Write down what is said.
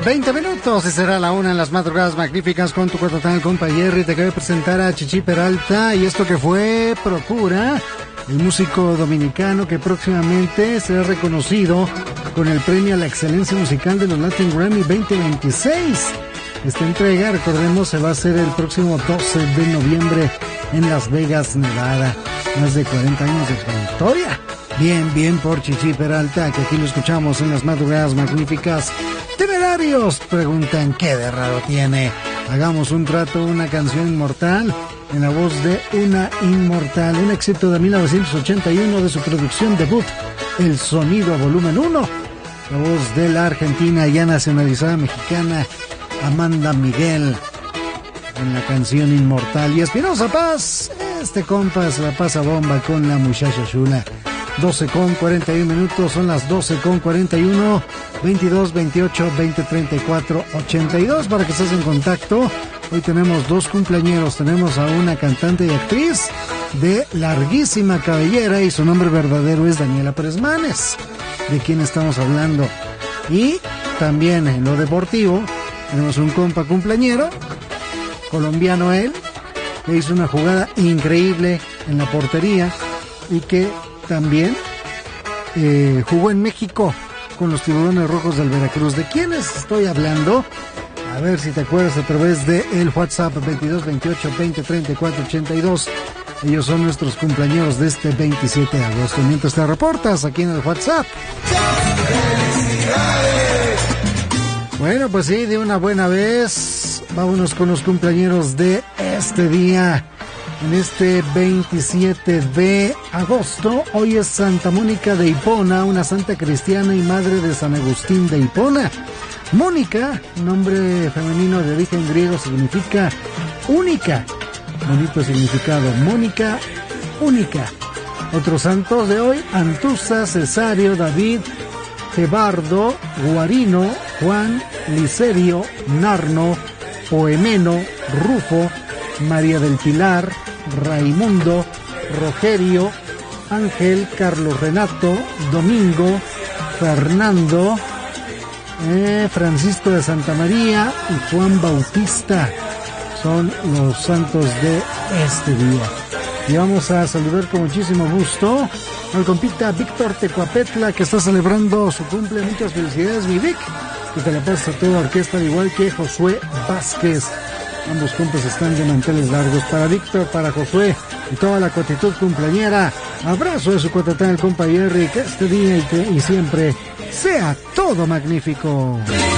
20 minutos y será la 1 en las madrugadas magníficas con tu cuarto compa Jerry. Te acabo de presentar a Chichi Peralta y esto que fue Procura, el músico dominicano que próximamente será reconocido con el premio a la excelencia musical de los Latin Grammy 2026. Esta entrega, recordemos, se va a hacer el próximo 12 de noviembre en Las Vegas, Nevada. Más de 40 años de trayectoria. Bien por Chichi Peralta, que aquí lo escuchamos en las madrugadas magníficas. Temerarios preguntan qué de raro tiene. Hagamos un trato, una canción inmortal en la voz de una inmortal, un éxito de 1981 de su producción debut, El Sonido Volumen 1. La voz de la argentina ya nacionalizada mexicana Amanda Miguel en la canción Inmortal. Y Espinosa Paz, este compa se la pasa bomba con la muchacha chula. 12:41, son las 12:41, 22, 28, 20, 34, 82 para que estés en contacto. Hoy tenemos dos cumpleañeros, tenemos a una cantante y actriz de larguísima cabellera y su nombre verdadero es Daniela Pérez Manes, de quien estamos hablando. Y también en lo deportivo tenemos un compa cumpleañero, colombiano él, que hizo una jugada increíble en la portería y que también jugó en México con los Tiburones Rojos del Veracruz. ¿De quiénes estoy hablando? A ver si te acuerdas a través de el WhatsApp 22 28 20 34 82. Ellos son nuestros cumpleaños de este 27 de agosto. Mientras te reportas aquí en el WhatsApp. Bueno, pues sí, de una buena vez, vámonos con los cumpleaños de este día. En este 27 de agosto, hoy es Santa Mónica de Hipona, una santa cristiana y madre de San Agustín de Hipona. Mónica, nombre femenino de origen griego, significa única. Bonito significado, Mónica, única. Otros santos de hoy: Antusa, Cesario, David, Gebardo, Guarino, Juan, Licerio, Narno, Poemeno, Rufo, María del Pilar, Raimundo, Rogerio, Ángel, Carlos Renato, Domingo, Fernando, Francisco de Santa María y Juan Bautista. Son los santos de este día. Y vamos a saludar con muchísimo gusto al compita Víctor Tecuapetla, que está celebrando su cumple. Muchas felicidades, mi Vic, que te la pases a toda orquesta, al igual que Josué Vázquez. Ambos compas están de manteles largos. Para Víctor, para Josué y toda la cuatitud cumpleañera, abrazo de su cuatatán, el compa Jerry, que este día y siempre sea todo magnífico.